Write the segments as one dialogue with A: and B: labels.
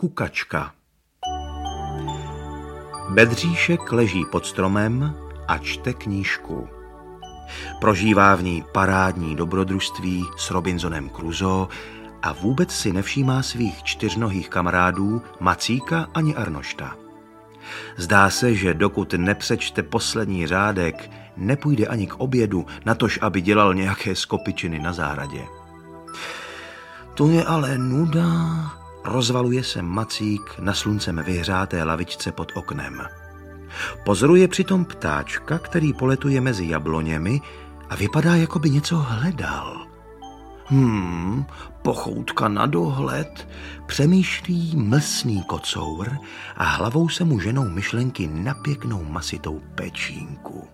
A: Kukačka. Bedříšek leží pod stromem a čte knížku. Prožívá v ní parádní dobrodružství s Robinsonem Crusoe a vůbec si nevšímá svých čtyřnohých kamarádů Macíka ani Arnošta. Zdá se, že dokud nepřečte poslední řádek, nepůjde ani k obědu, natož aby dělal nějaké skopičiny na zahradě. To je ale nuda, rozvaluje se Macík na sluncem vyhřáté lavičce pod oknem. Pozoruje přitom ptáčka, který poletuje mezi jabloněmi a vypadá, jako by něco hledal. Pochoutka na dohled, přemýšlí mlsný kocour a hlavou se mu ženou myšlenky na pěknou masitou pečínku.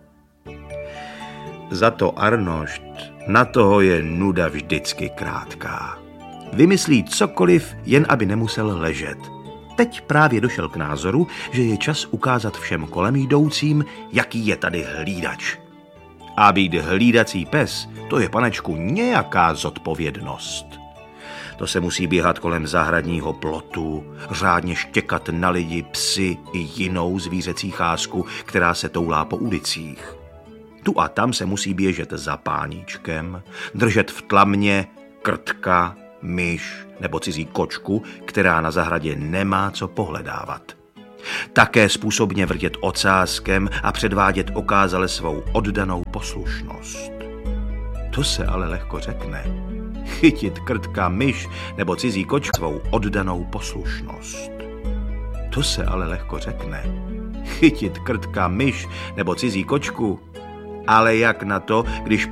A: Za to Arnošt, na toho je nuda vždycky krátká. Vymyslí cokoliv, jen aby nemusel ležet. Teď právě došel k názoru, že je čas ukázat všem kolem jdoucím, jaký je tady hlídač. A být hlídací pes, to je, panečku, nějaká zodpovědnost. To se musí běhat kolem zahradního plotu, řádně štěkat na lidi, psy i jinou zvířecí cházku, která se toulá po ulicích. Tu a tam se musí běžet za páníčkem, držet v tlamě krtka, myš nebo cizí kočku, která na zahradě nemá co pohledávat. Také způsobně vrtět ocáskem a předvádět okázale svou oddanou poslušnost. To se ale lehko řekne. Chytit krtka, myš nebo cizí kočku svou oddanou poslušnost. To se ale lehko řekne. Chytit krtka, myš nebo cizí kočku, ale jak na to, když